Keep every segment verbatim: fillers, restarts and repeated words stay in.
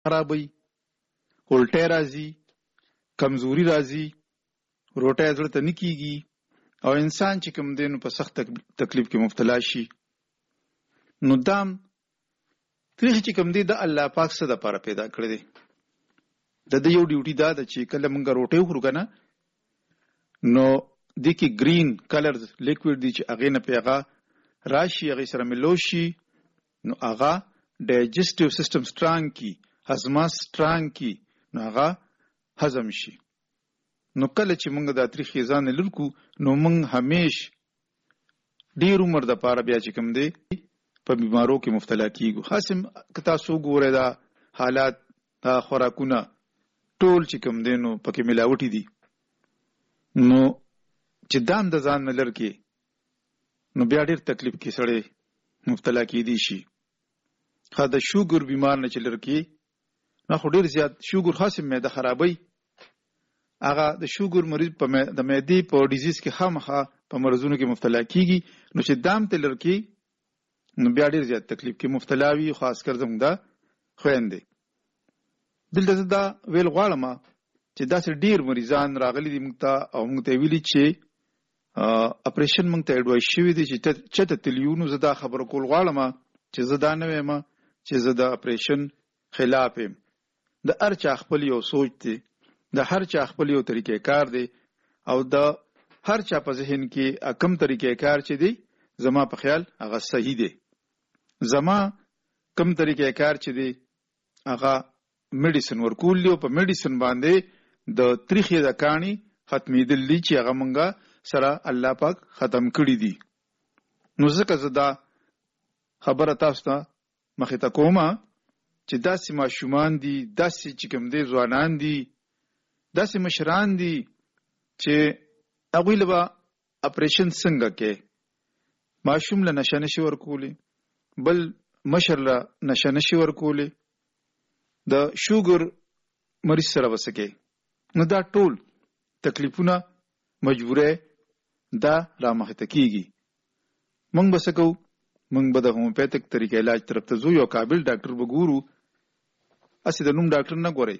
خرابوي، الټی راځي، کمزوري راځي، روټۍ زړه ته نه کېږي او انسان چې کوم دی نو په سخت تکلیف کې مبتلا شي. نو دام تریخ چې کوم دی د الله پاک څه دپاره پیدا کړی دی. د ده یو ډیوټي دا ده چې کله موږ روټۍ وخورو که نه نو دې کې ګرین کلرز لیکویډ دی چې هغې نه پې هغه راشي، هغې سره ملو شي، نو هغه ډایجسټیو سیسټم سټرانګ کی، هضمه سټرانګ کی، نو هغه هضم شي. نو کله چې موږ دا تریخ غذا نه لرو نو موږ همیش ډېر عمر دپاره بیا چې کوم دی په بیمارو کې مبتلا کیږو. خاصم که تاسو ګورئ دا حالات، دا خوراکونه ټول چې کوم دی نو پکې ملاوټي دي. نو چې دام د ځان نه لر کې نو بیا ډېر تکلیف کې سړی مبتلا کیدی شي. ښه د شوګر بیمار نه چې لر کې نو خو ډېر زیات شوګر خاصم معده خرابوي. هغه د شوګر مریض په د معدې په ډیزیز کې خامخا په مرضونو کې مبتلا کیږي. نو چې دام ته لر کې نو بیا ډېر زیات تکلیف کې مبتلا وي. خاص کر زموږ دا خویندې. دلته زه دا ویل غواړم چې داسې ډېر مریضان راغلي دي موږ ته او موږ ته ویلي چې اپریشن موږ ته اډوایس شوي دي چې چېرته تللي یو. نو زه دا خبره کول غواړم چې زه دا نه وایم چې زه د اپریشن خلاف یم. د هر چا خپل یو سوچ دی، د هر چا خپل یو طریقې کار دی او د هر چا په ذهن کې کم طریقې کار چې دی زما په خیال هغه صحیح دی. زما کم طریقې کار چې دی هغه میډیسن ورکول دی او په میډیسن باندې د تریخې د کاڼي ختمېدل دي چې هغه مونږه سره الله پاک ختم کړي دي. نو ځکه زه دا خبره تاسو ته مخې ته کوم چې داسې ماشومان دي، داسې چې کوم دی ځوانان دي، داسې مشران دي چې هغوی له به اپریشن څنګه کوي. ماشوم له نشه نشي ورکولی، بل مشر له نشه نشي ورکولی، د شوګر مریض سره به څه کوي. نو دا ټول تکلیفونه مجبوره دا را مخې ته کېږي. موږ به څه کوو؟ موږ به د هومیوپیتک طریقه علاج طرف ته ځو. یو قابل ډاکټر به ګورو، هسې د نوم ډاکټر نه ګورئ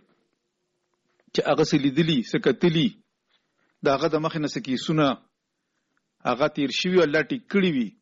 چې هغه څه لیدلي څه کتلي، د هغه د مخې نه څه کیسونه هغه تیر شوي او الله ټیک کړي وي.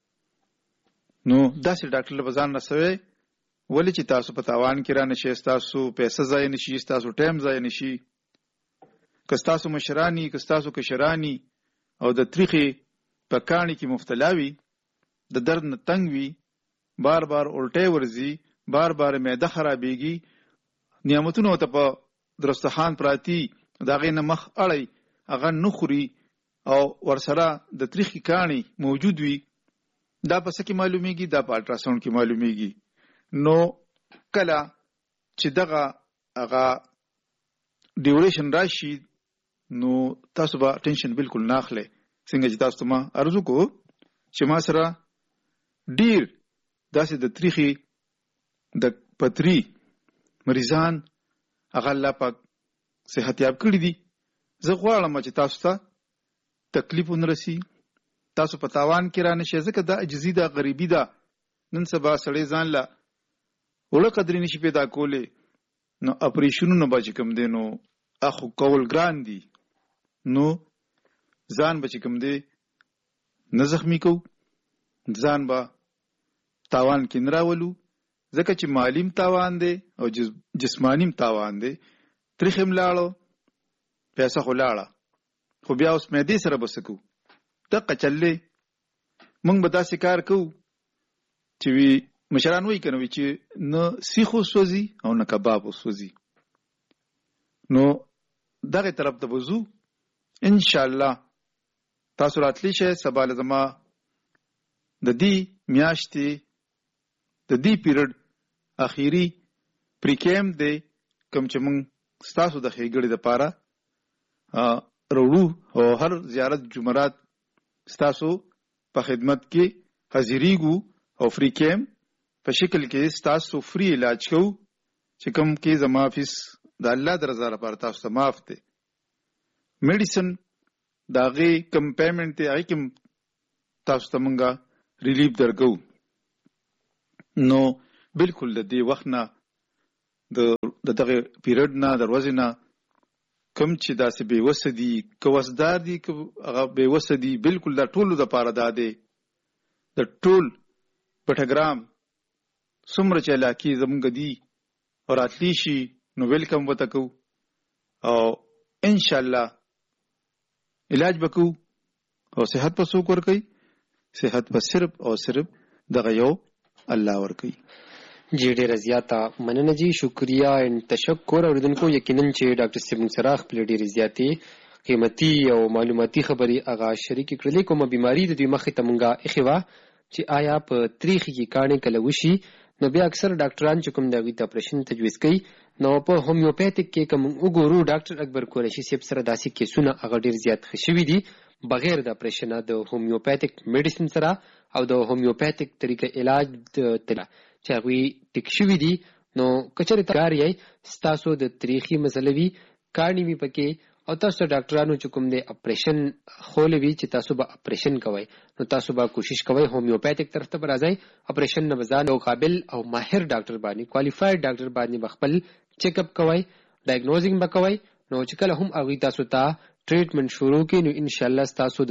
نو داسې ډاکټر له به ځان نه سوی ولې چې تاسو په تاوان کې را نشئ، ستاسو پیسه ضایع نشي، ستاسو ټایم ضایع نشي. که ستاسو مشرانی، که ستاسو کشرانی او د تریخې په کاڼي کې مبتلا وي، د درد نه تنګ وي، بار بار الټۍ ورځي، بار بار معده خرابېږي، نعمتونه ورته په درستخان پراتي، د هغې نه مخ اړئ، هغه نه خوري او ورسره د تریخې کاڼي موجود وي، دا په څه کې معلومیږي؟ دا په الټراساونډ کې معلومیږي. نو کله چې دغه هغه ډیوریشن راشي نو تاسو به ټینشن بالکل نه اخلئ. څنګه چې تاسو ته ما عرض وکړو چې ما سره ډیر داسې د تریخي د پتري مریضان هغه الله پاک صحت یاب کړي دي. زه غواړم چې تاسو ته تکلیف ونه رسي، تاسو په تاوان کې را نشئ، ځکه دا عجزي ده، غریبي ده. نن سبا سړی ځان له وړه قدرې نشي پیدا کولی، نو اپریشنونه به چې کوم دی نو اخو کول ګران دي. نو ځان به چې کوم دی نه زخمي کوو، ځان به تاوان کې نه راولو، ځکه چې مالیم تاوان دی او جسمانیم تاوان دی. تریخم لاړو، پیسه خو لاړه، خو بیا اوس معدې سره به څه کوو؟ دقه چلې موږ به داسې کار کوو چې وي مشران وایي که نه وي چې نه سیخ وسوځي او نه کباب وسوځي. نو دغې طرف ته به ځو انشاءالله. تاسو راتلی شئ، سبا له زما د دې میاشتې د دې پیریډ اخیري پری کیمپ دی، کوم چې موږ ستاسو د ښېګړې دپاره راوړو او هر زیارت جمعرات ستاسو په خدمت کې حاضریږو او فری کیمپ په شکل کې ستاسو فری علاج کوو، چې کوم کې زما فیس د الله د رضا لپاره تاسو ته معاف دی. میډیسن د هغې کوم پیمنټ دی هغې کوم تاسو ته مونږه ریلیف درکوو. نو بالکل د دې وخت نه د دغه پیریډ نه د ورځې نه کم چې داسې بېوسه دي که وسدار دي که هغه بېوسه دي بلکل دا ټولو دپاره دا دی د ټول پټګرام څومره چې علاقې زمونږ دي او راتلی شي نو ویلکم ورته کوو او انشاءالله علاج به کوو او صحت به څوک ورکوي صحت به صرف او صرف دغه یو الله ورکوي. جی ډیره زیاته مننه جی شکریہ ان تشکر اوریدونکو یقینا چې ډاکټر سیمون سراخ په ډیره زیاتې قیمتي او معلوماتي خبري اغا شریک کړلې کومه بیماری د دوی مخې ته مونږه اخیوا چې آیا په تاریخي کې کانې کله وشي نو بیا اکثر ډاکټران چې کوم دغه د اپریشن تجویز کوي نو په هومیوپیتیک کې کوم وګورو ډاکټر اکبر قریشي صاحب سره داسې کیسونه هغه ډیر زیات خشوي دي بغیر د اپریشن د هومیوپیتیک میډیسن سره او د هومیوپیتیک طریقې علاج تل چې هغه ټیک شوی دي نو کچره تګاری ستاسو د تاریخي مسلوي کارنی وی پکې او تاسو ډاکټرانو چې کوم د اپریشن خولوي چې تاسو به اپریشن کوئ نو تاسو به کوشش کوئ هومیوپیتیک طرف ته راځئ اپریشن نه بزان او قابل او ماهر ډاکټر باندې کوالیفاید ډاکټر باندې خپل چیک اپ کوئ ډایګنوزینګ وکوي نو چې کله هم هغه تاسو ته ټریټمنټ شروع کړي نو ان شاء الله تاسو